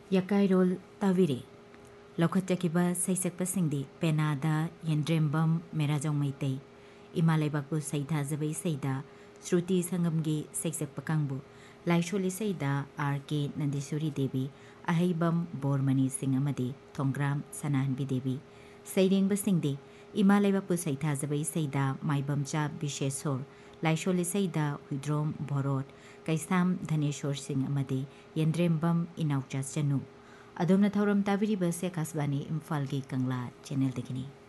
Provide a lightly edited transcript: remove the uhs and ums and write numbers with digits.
Yakairol Tavire Lokhatyakibba Saisakpasingi Penada Yendrembam Merajong Maitei Imalaibakbu Saithazabai Saida Shruti Sangamgi Saisakpakangbu Laisholi Saida R.K. Nandisuri Devi Ahaibam Bormani Singamadi Tongram Sanahanbi Devi Saidingba Singdi Imalaibakbu Saithazabai Saida Maibamcha Bishesor Laisholi Saida Huidrom Borot Kaisam Dhaneshwar Singh Amadi Yendrembam Inaucha Chanu Adomna Thauram Tabiri Base Kasbani Imfalgi Kangla Channel Degini